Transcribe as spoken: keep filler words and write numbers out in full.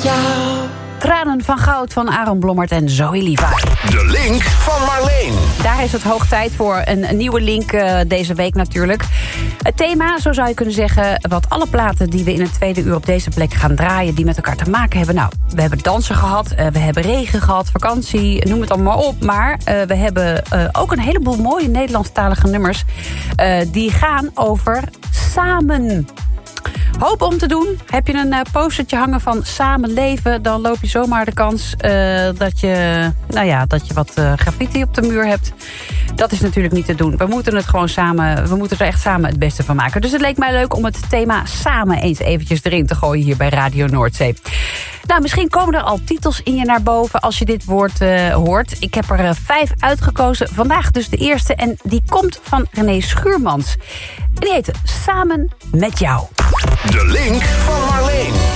jou. Tranen van goud van Aaron Blommert en Zoe Levi. De link van Marleen. Daar is het hoog tijd voor een, een nieuwe link uh, deze week natuurlijk. Het thema, zo zou je kunnen zeggen, wat alle platen die we in het tweede uur op deze plek gaan draaien, die met elkaar te maken hebben. Nou, we hebben dansen gehad, uh, we hebben regen gehad, vakantie, noem het allemaal op. Maar uh, we hebben uh, ook een heleboel mooie Nederlandstalige nummers uh, die gaan over samen. Hoop om te doen. Heb je een uh, postertje hangen van samen leven, dan loop je zomaar de kans uh, dat je, nou ja, dat je wat uh, graffiti op de muur hebt. Dat is natuurlijk niet te doen. We moeten het gewoon samen, we moeten er echt samen het beste van maken. Dus het leek mij leuk om het thema samen eens eventjes erin te gooien hier bij Radio Noordzee. Nou, misschien komen er al titels in je naar boven als je dit woord uh, hoort. Ik heb er uh, vijf uitgekozen. Vandaag dus de eerste en die komt van René Schuurmans. En die heet Samen met jou. De link van Marleen.